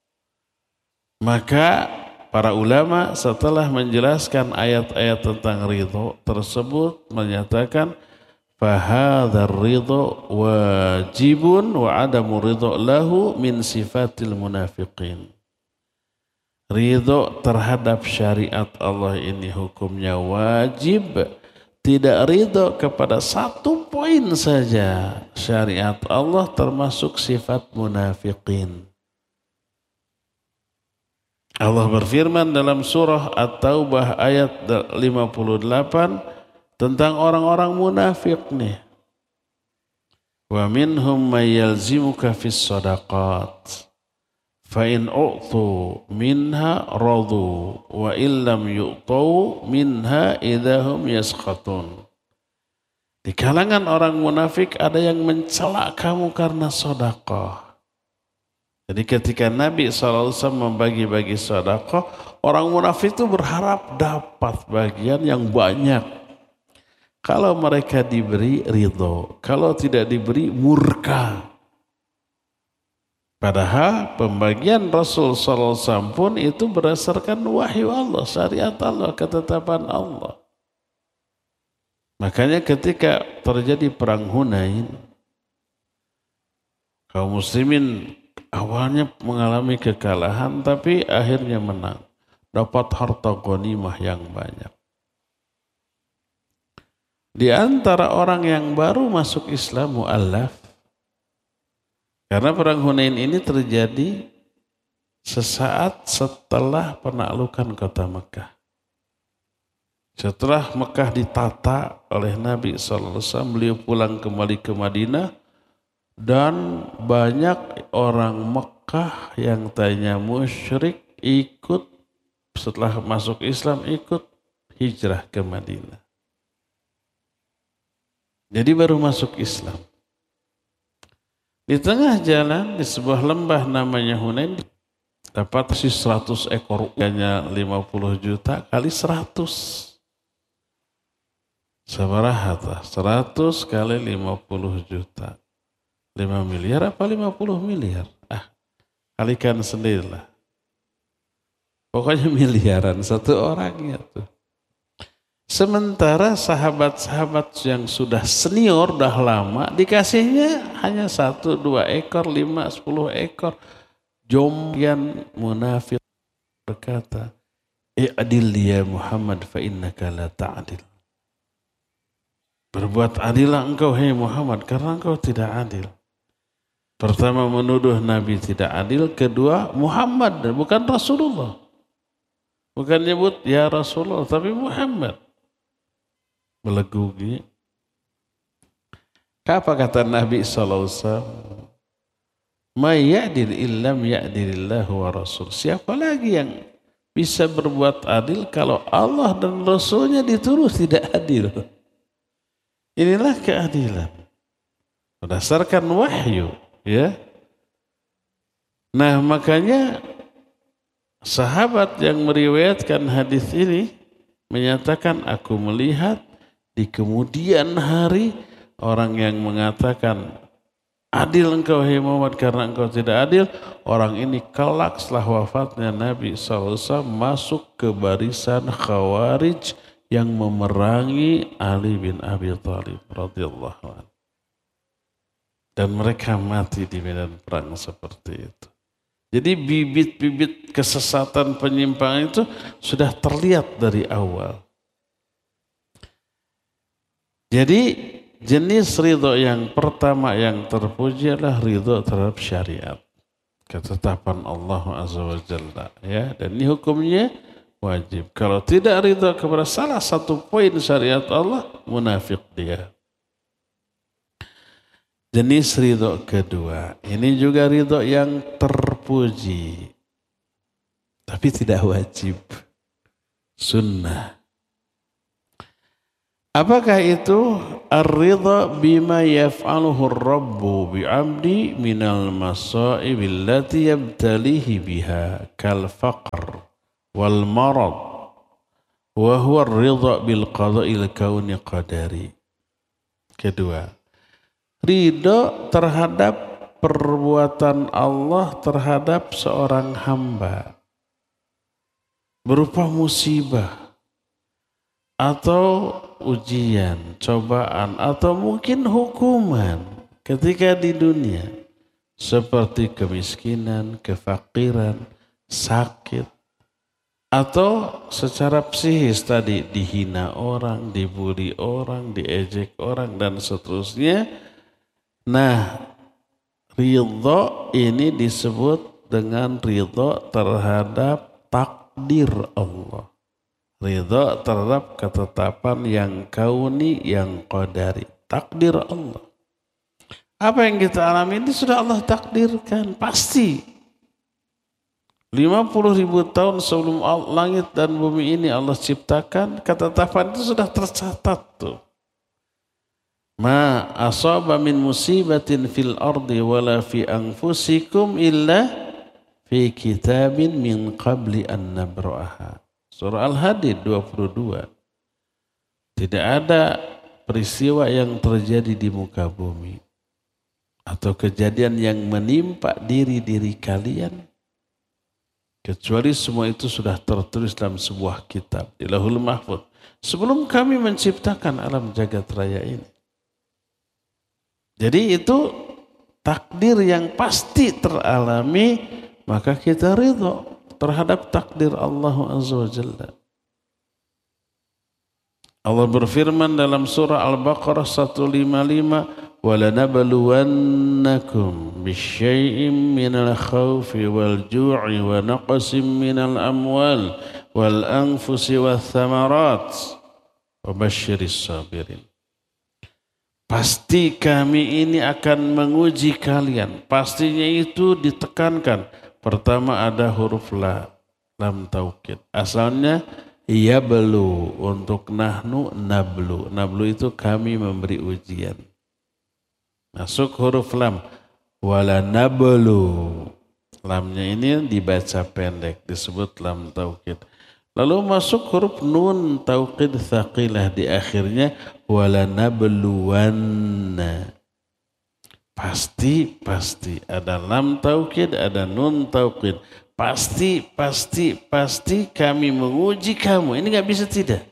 Maka para ulama setelah menjelaskan ayat-ayat tentang ridho tersebut menyatakan fahadzar ridho wajibun wa adamu ridho lahu min sifatil munafiqin. Ridho terhadap syariat Allah ini hukumnya wajib. Tidak ridho kepada satu poin saja syariat Allah termasuk sifat munafiqin. Allah berfirman dalam surah At-Taubah ayat 58 tentang orang-orang munafik nih. Wa minhum may yalzimuka fis shadaqat fa in u'tu minha radu wa illam yu'tu minha idahum yaskhatun. Di kalangan orang munafik ada yang mencela kamu karena sedekah. Jadi ketika Nabi SAW membagi-bagi sedekah, orang munafik itu berharap dapat bagian yang banyak. Kalau mereka diberi ridho, kalau tidak diberi murka. Padahal pembagian Rasul SAW pun itu berdasarkan wahyu Allah, syariat Allah, ketetapan Allah. Makanya ketika terjadi perang Hunain, kaum muslimin awalnya mengalami kekalahan tapi akhirnya menang. Dapat harta ghanimah yang banyak. Di antara orang yang baru masuk Islam mu'allaf, karena perang Hunain ini terjadi sesaat setelah penaklukan kota Mekah. Setelah Mekah ditata oleh Nabi SAW, beliau pulang kembali ke Madinah dan banyak orang Mekah yang tadinya musyrik ikut setelah masuk Islam ikut hijrah ke Madinah. Jadi baru masuk Islam. Di tengah jalan di sebuah lembah namanya Hunain dapat 100 ekor uangnya 50 juta kali 100. Sabaraha 100 kali 50 juta. 5 miliar apa 50 miliar? Kalikan sendirilah. Pokoknya miliaran satu orangnya tuh. Sementara sahabat-sahabat yang sudah senior, dah lama, dikasihnya hanya 1, 2 ekor, 5, 10 ekor. Jombian munafik berkata, "I'adil ya Muhammad fa innaka la ta'adil." Berbuat adillah engkau, hai Muhammad, karena engkau tidak adil. Pertama menuduh Nabi tidak adil, kedua Muhammad, bukan Rasulullah. Bukan nyebut ya Rasulullah, tapi Muhammad. Melegugi. Apa kata Nabi SAW? Ma ya'dil illam ya'dilillahu wa rasul. Siapa lagi yang bisa berbuat adil kalau Allah dan Rasulnya dituduh tidak adil? Inilah keadilan. Berdasarkan wahyu. Ya. Nah makanya sahabat yang meriwayatkan hadis ini menyatakan aku melihat di kemudian hari orang yang mengatakan adil engkau hai Muhammad karena engkau tidak adil, orang ini kelak setelah wafatnya Nabi SAW masuk ke barisan Khawarij yang memerangi Ali bin Abi Thalib radhiyallahu anhu. Dan mereka mati di medan perang seperti itu. Jadi bibit-bibit kesesatan penyimpangan itu sudah terlihat dari awal. Jadi jenis ridho yang pertama yang terpuji adalah ridho terhadap syariat. Ketetapan Allah Azza wa Jalla. Ya, dan ini hukumnya wajib. Kalau tidak ridho kepada salah satu poin syariat Allah, munafik dia. Jenis ridho kedua, ini juga ridho yang terpuji, tapi tidak wajib. sunnah. Apakah itu? Ar-ridha bima yaf'aluhu ar-rabbu bi'abdi minal masa'ib allati yabtalihi biha kal faqr wal marad wa huwa ar-ridha bil qada'il kauni qadari. Kedua, ridha terhadap perbuatan Allah terhadap seorang hamba berupa musibah atau ujian, cobaan, atau mungkin hukuman ketika di dunia seperti kemiskinan, kefakiran, sakit, atau secara psikis tadi dihina orang, dibully orang, diejek orang, dan seterusnya. Nah, ridho ini disebut dengan ridho terhadap takdir Allah. Ridha terhadap ketetapan yang kauni, yang qadari. Takdir Allah. Apa yang kita alami ini sudah Allah takdirkan. Pasti. 50.000 tahun sebelum langit dan bumi ini Allah ciptakan, ketetapan itu sudah tercatat tuh. Ma asaba min musibatin fil ardi wala fi anfusikum illa fi kitabin min qabli an nabra'aha. Surah Al-Hadid 22. Tidak ada peristiwa yang terjadi di muka bumi atau kejadian yang menimpa diri-diri kalian kecuali semua itu sudah tertulis dalam sebuah kitab di Lauhul Mahfuz sebelum kami menciptakan alam jagat raya ini. Jadi itu takdir yang pasti teralami, maka kita ridho terhadap takdir Allah Azza wa Jalla. Allah berfirman dalam surah Al-Baqarah 155, وَلَنَبْلُوَنَّكُمْ بِشَيْءٍ مِّنَ الْخَوْفِ وَالْجُوعِ وَنَقْصٍ مِّنَ الْأَمْوَالِ وَالْأَنفُسِ وَالثَّمَرَاتِ وَبَشِّرِ الصَّابِرِينَ. Pasti kami ini akan menguji kalian. Pastinya itu ditekankan. Pertama ada huruf lam taukid. Asalnya yablu, untuk nahnu nablu. Nablu itu kami memberi ujian. Masuk huruf lam. Wala nablu. Lamnya ini dibaca pendek, disebut lam taukid. Lalu masuk huruf nun taukid thaqilah di akhirnya. Wala nabluwanna. Pasti ada lam taukid, ada nun taukid. Pasti kami menguji kamu. Ini nggak bisa tidak.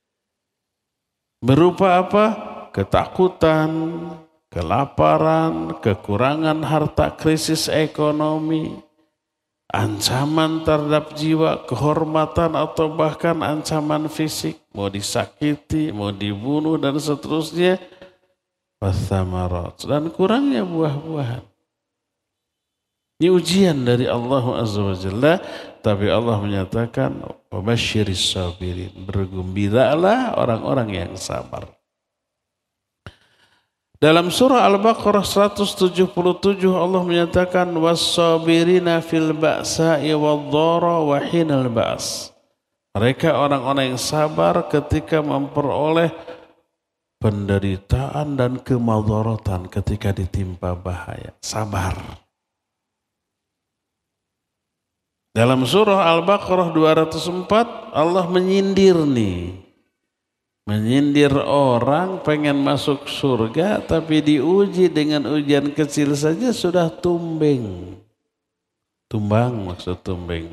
Berupa apa? Ketakutan, kelaparan, kekurangan harta, krisis ekonomi, ancaman terhadap jiwa, kehormatan atau bahkan ancaman fisik, mau disakiti, mau dibunuh dan seterusnya. Wathamarat, dan kurangnya buah-buahan. Ini ujian dari Allah Azza wa Jalla, tapi Allah menyatakan wabasyiris sabirin, bergembiralah orang-orang yang sabar. Dalam surah Al-Baqarah 177 Allah menyatakan was-sabirina fil ba'sa'i wad-dharra wa hinal ba's. Mereka orang-orang yang sabar ketika memperoleh penderitaan dan kemadharatan ketika ditimpa bahaya. Sabar. Dalam surah Al-Baqarah 204 Allah menyindir nih. Menyindir orang pengen masuk surga tapi diuji dengan ujian kecil saja sudah tumbang. Tumbang maksud tumbang.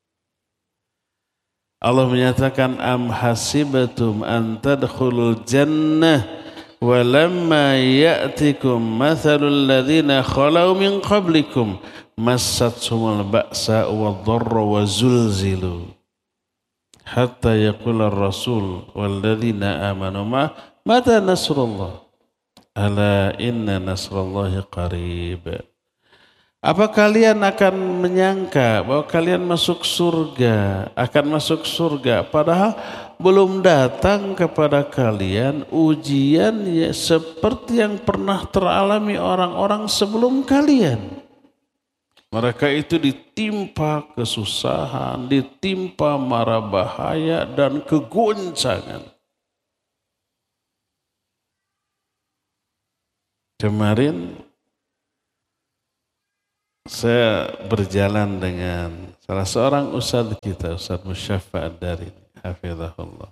Allah menyatakan am hasibatum an tadkhulul jannah walamma ya'tikum mathalul ladzina khalau min qablikum massathumul ba'sa wad-dharra wa zulzilu hatta yaqula ar-rasul wal ladzina amanu mata nasrullah ala inna nasrallahi qarib. Apa kalian akan menyangka bahwa kalian akan masuk surga padahal belum datang kepada kalian ujian ya seperti yang pernah teralami orang-orang sebelum kalian. Mereka itu ditimpa kesusahan, ditimpa mara bahaya dan kegoncangan. Kemarin saya berjalan dengan salah seorang ustadz kita, Ustadz Musyafa Ad-Darin, hafizahullah.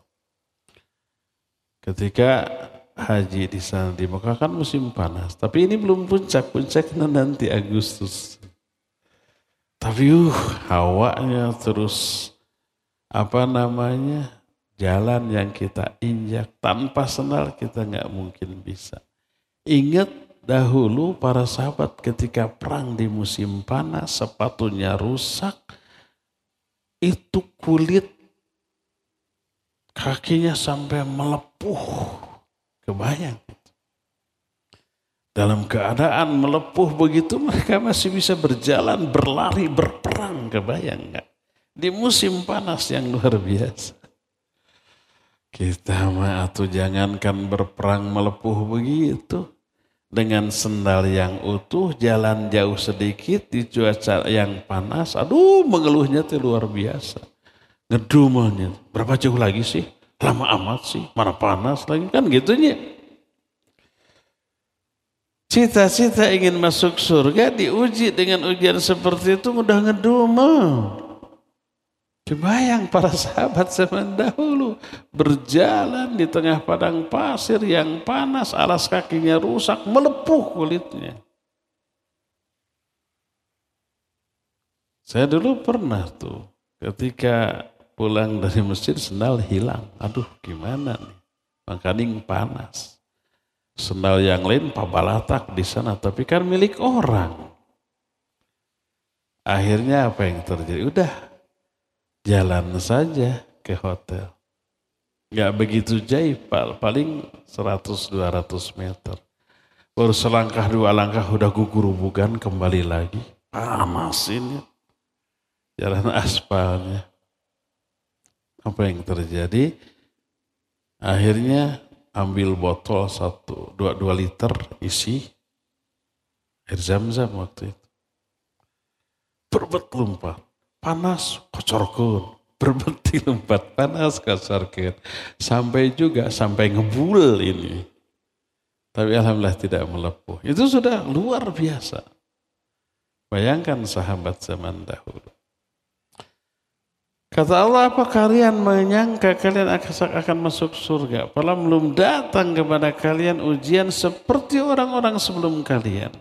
Ketika haji di sana di Mekah kan musim panas, tapi ini belum puncaknya nanti Agustus. Tapi hawanya terus jalan yang kita injak tanpa sendal kita nggak mungkin bisa. Ingat dahulu para sahabat ketika perang di musim panas, sepatunya rusak, itu kulit kakinya sampai melepuh. Kebayang. Dalam keadaan melepuh begitu mereka masih bisa berjalan, berlari, berperang. Kebayang nggak? Di musim panas yang luar biasa. Kita mah atuh jangankan berperang melepuh begitu. Dengan sendal yang utuh, jalan jauh sedikit di cuaca yang panas, aduh mengeluhnya itu luar biasa. Ngedumanya, berapa jauh lagi sih? Lama amat sih, mana panas lagi, kan gitunya. Cita-cita ingin masuk surga diuji dengan ujian seperti itu udah ngedumel. Kebayang para sahabat zaman dahulu berjalan di tengah padang pasir yang panas, alas kakinya rusak, melepuh kulitnya. Saya dulu pernah tuh ketika pulang dari masjid sendal hilang. Aduh gimana nih, makanya panas. Sendal yang lain pabalatak di sana, tapi kan milik orang. Akhirnya apa yang terjadi? Udah. Jalan saja ke hotel. Gak begitu jauh, paling 100-200 meter. Baru selangkah dua langkah udah gugurubukan kembali lagi. Panas ini. Jalan aspalnya. Apa yang terjadi? Akhirnya ambil botol 2 liter isi air zam-zam waktu itu. Berbet lompat. Panas kocorkeun, berbeti lompat panas kocorkeun. Sampai ngebul ini. Tapi alhamdulillah tidak melepuh. Itu sudah luar biasa. Bayangkan sahabat zaman dahulu. Kata Allah, apa kalian menyangka kalian akan masuk surga? Padahal belum datang kepada kalian ujian seperti orang-orang sebelum kalian.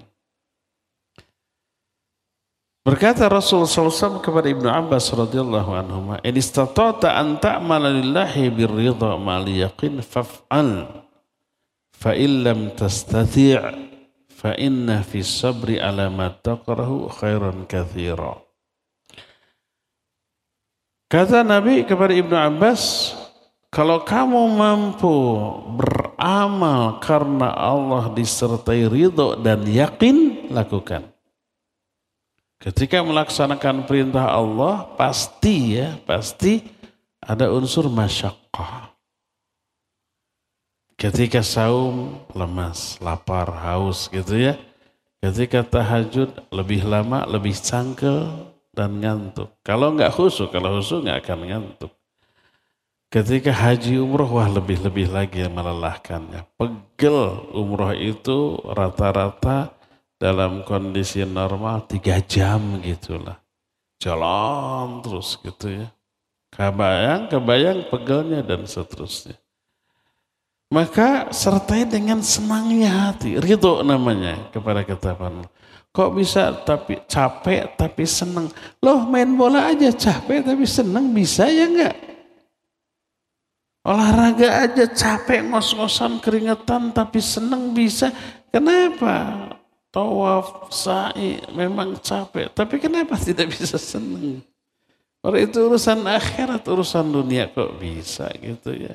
Berkata Rasul SAW kepada Ibnu Abbas radhiyallahu anhu, "In istata'ta an ta'mala lillahi birridha ma'al yaqin faf'al, fa in lam tastati' fa inna fi sabri ala ma taqrahu khairan katsira." Kata Nabi kepada Ibnu Abbas, kalau kamu mampu beramal karena Allah disertai ridho dan yakin, lakukan. Ketika melaksanakan perintah Allah, pasti ada unsur masyaqqah. Ketika saum, lemas, lapar, haus gitu ya. Ketika tahajud, lebih lama, lebih cangkel dan ngantuk. Kalau khusyuk nggak akan ngantuk. Ketika haji umroh, wah lebih lagi yang melelahkannya. Pegel umroh itu rata-rata dalam kondisi normal 3 jam gitulah. Jalan terus gitu ya. Kebayang pegelnya dan seterusnya. Maka sertai dengan senangnya hati. Ridho namanya kepada ketetapan. Kok bisa tapi capek tapi senang? Loh main bola aja capek tapi senang, bisa ya enggak? Olahraga aja capek ngos-ngosan keringetan tapi senang, bisa. Kenapa? Tawaf, sa'i memang capek, tapi kenapa tidak bisa senang? Orang itu urusan akhirat, urusan dunia kok bisa gitu ya.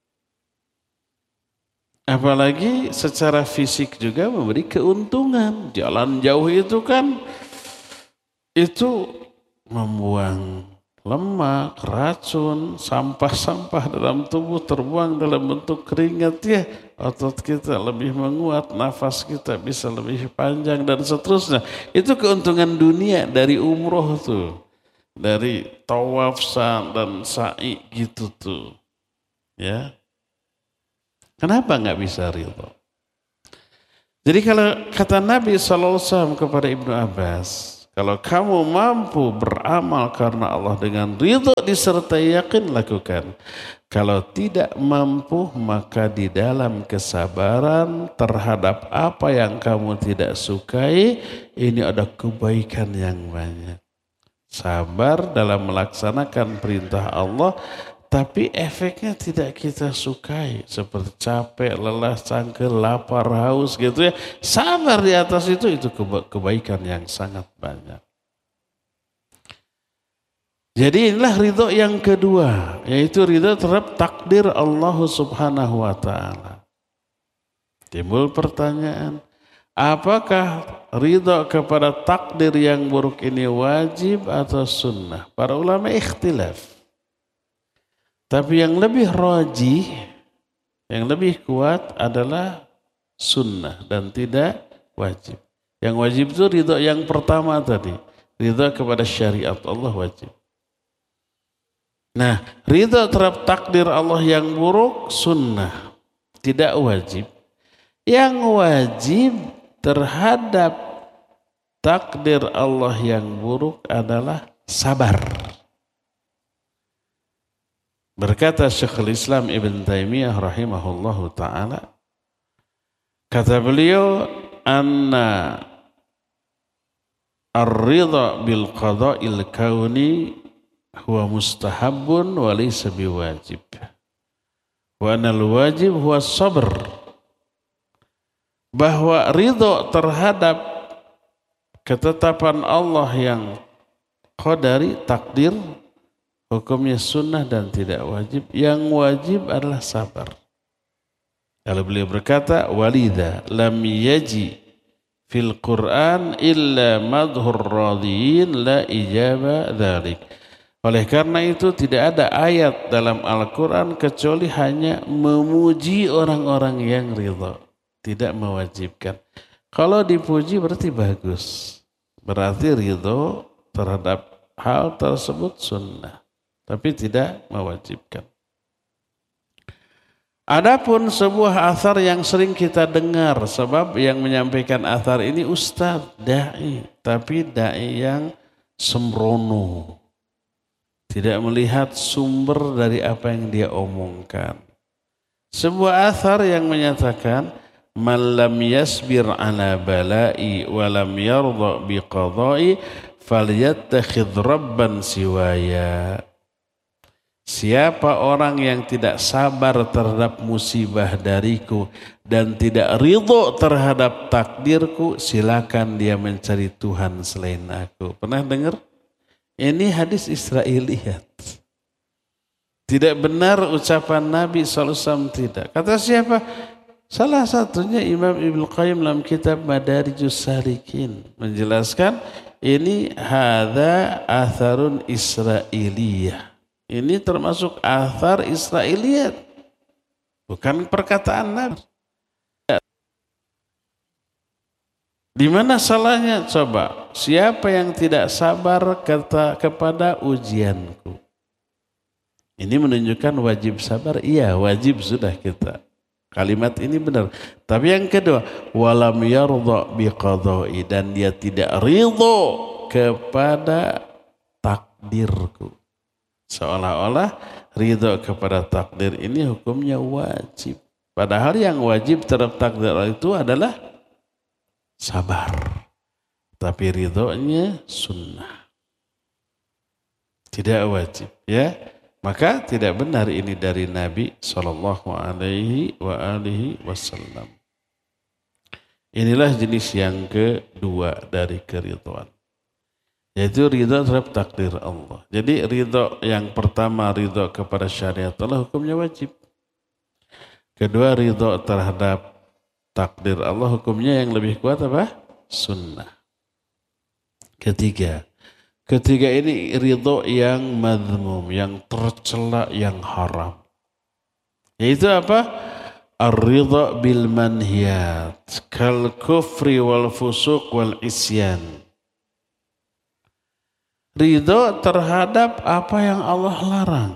Apalagi secara fisik juga memberi keuntungan. Jalan jauh itu kan itu membuang lemak, racun, sampah-sampah dalam tubuh terbuang dalam bentuk keringat ya. Otot kita lebih menguat, nafas kita bisa lebih panjang dan seterusnya. Itu keuntungan dunia dari umroh tuh. Dari tawaf dan sa'i gitu tuh. Ya. Kenapa nggak bisa ridho? Jadi kalau kata Nabi SAW kepada Ibnu Abbas, kalau kamu mampu beramal karena Allah dengan ridho disertai yakin, lakukan. Kalau tidak mampu, maka di dalam kesabaran terhadap apa yang kamu tidak sukai, ini ada kebaikan yang banyak. Sabar dalam melaksanakan perintah Allah, tapi efeknya tidak kita sukai. Seperti capek, lelah, cangkel, lapar, haus gitu ya. Sabar di atas itu kebaikan yang sangat banyak. Jadi inilah ridho yang kedua, yaitu ridho terhadap takdir Allah Subhanahu wa ta'ala. Timbul pertanyaan, apakah ridho kepada takdir yang buruk ini wajib atau sunnah? Para ulama ikhtilaf. Tapi yang lebih rajih, yang lebih kuat adalah sunnah dan tidak wajib. Yang wajib itu ridho yang pertama tadi, ridho kepada syariat Allah wajib. Nah, ridho terhadap takdir Allah yang buruk sunnah, tidak wajib. Yang wajib terhadap takdir Allah yang buruk adalah sabar. Berkata Syekhul Islam Ibn Taimiyah rahimahullahu ta'ala, kata beliau, anna ar-ridha bil qada'il kauni huwa mustahabun wa laysa biwajib. Wa anal wajib huwa sabr. Bahwa ridho terhadap ketetapan Allah yang qadari, takdir, hukumnya sunnah dan tidak wajib. Yang wajib adalah sabar. Kalau beliau berkata, walidha lam yaji fil Qur'an illa madhur radhiyin la ijaba dhalik. Oleh karena itu tidak ada ayat dalam Al-Quran kecuali hanya memuji orang-orang yang ridha. Tidak mewajibkan. Kalau dipuji berarti bagus. Berarti ridha terhadap hal tersebut sunnah. Tapi tidak mewajibkan. Adapun sebuah athar yang sering kita dengar. Sebab yang menyampaikan athar ini ustadz, da'i. Tapi da'i yang sembrono. Tidak melihat sumber dari apa yang dia omongkan. Sebuah athar yang menyatakan, man lam yasbir ala bala'i wa lam yarda biqadai falyattakhidh rabban siwaya. Siapa orang yang tidak sabar terhadap musibah dariku dan tidak ridho terhadap takdirku, silakan dia mencari Tuhan selain aku. Pernah dengar? Ini hadis Israiliyat. Tidak benar ucapan Nabi SAW, tidak. Kata siapa? Salah satunya Imam Ibnu Qayyim dalam kitab Madarijus Salikin menjelaskan ini hadza atharun Israiliyah. Ini termasuk athar Israiliyat. Bukan perkataan Nabi. Di mana salahnya? Coba, siapa yang tidak sabar kepada ujianku? Ini menunjukkan wajib sabar. Iya, wajib sudah kita. Kalimat ini benar. Tapi yang kedua, walam yardha biqadai, dan dia tidak ridho kepada takdirku. Seolah-olah ridho kepada takdir ini hukumnya wajib. Padahal yang wajib terhadap takdir itu adalah sabar. Tapi ridhonya sunnah. Tidak wajib. Ya. Maka tidak benar ini dari Nabi SAW. Inilah jenis yang kedua dari keridhaan. Yaitu ridho terhadap takdir Allah. Jadi ridho yang pertama, ridho kepada syariat Allah, hukumnya wajib. Kedua, ridho terhadap takdir Allah, hukumnya yang lebih kuat apa? Sunnah. Ketiga, Ketiga ini ridho yang madhmum, yang tercela, yang haram. Yaitu apa? Ar-ridha bil manhiyat, kal kufri wal fusuq wal isyan. Ridho terhadap apa yang Allah larang.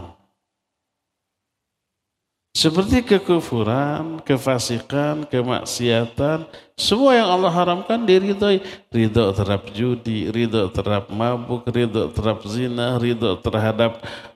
Seperti kekufuran, kefasikan, kemaksiatan, semua yang Allah haramkan diridhoi. Ridho terhadap judi, ridho terhadap mabuk, ridho terhadap zina, ridho terhadap